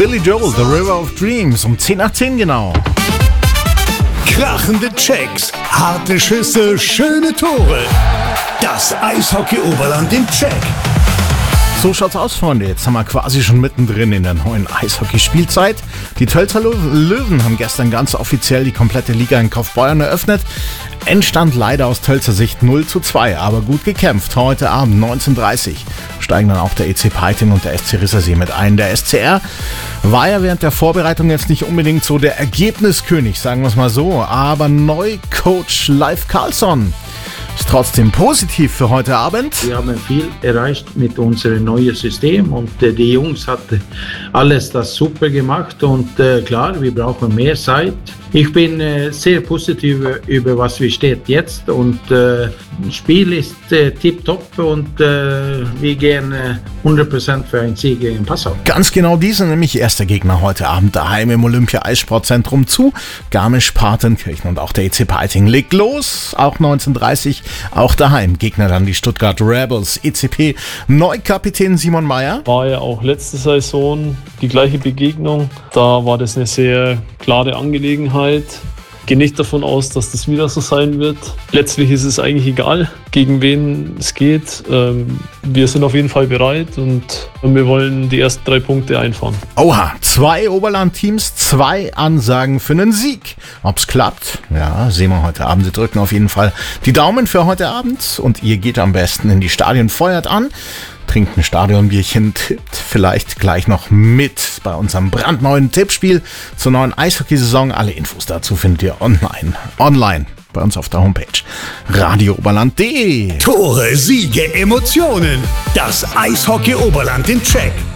Billy Joel, The River of Dreams, um 10 nach 10 genau. Krachende Checks, harte Schüsse, schöne Tore. Das Eishockey-Oberland im Check. So schaut's aus, Freunde. Jetzt haben wir quasi schon mittendrin in der neuen Eishockeyspielzeit. Die Tölzer Löwen haben gestern ganz offiziell die komplette Liga in Kaufbeuern eröffnet. Endstand leider aus Tölzer Sicht 0:2, aber gut gekämpft. Heute Abend 19:30 steigen dann auch der EC Peiting und der SC Rissersee mit ein. Der SCR war ja während der Vorbereitung jetzt nicht unbedingt so der Ergebniskönig, sagen wir es mal so. Aber Neucoach Leif Karlsson ist trotzdem positiv für heute Abend. Wir haben viel erreicht mit unserem neuen System und die Jungs hatten alles das super gemacht und klar, wir brauchen mehr Zeit. Ich bin sehr positiv über was wir steht jetzt und das Spiel ist tipptopp und wir gehen 100% für einen Sieg gegen Passau. Ganz genau diese, nämlich erster Gegner heute Abend daheim im Olympia-Eissportzentrum zu. Garmisch-Partenkirchen und auch der EC Peiting legt los, auch 19:30, auch daheim. Gegner dann die Stuttgart Rebels, ECP Neukapitän Simon Meyer. War ja auch letzte Saison die gleiche Begegnung. Da war das eine sehr klare Angelegenheit. Gehe nicht davon aus, dass das wieder so sein wird. Letztlich ist es eigentlich egal, gegen wen es geht. Wir sind auf jeden Fall bereit und wir wollen die ersten 3 Punkte einfahren. Oha, 2 Oberland-Teams, 2 Ansagen für einen Sieg. Ob's klappt? Ja, sehen wir heute Abend. Sie drücken auf jeden Fall die Daumen für heute Abend und ihr geht am besten in die Stadien, feuert an, trinkt ein Stadionbierchen, tippt vielleicht gleich noch mit bei unserem brandneuen Tippspiel zur neuen Eishockeysaison. Alle Infos dazu findet ihr online bei uns auf der Homepage radiooberland.de. Tore, Siege, Emotionen. Das Eishockey-Oberland im Check.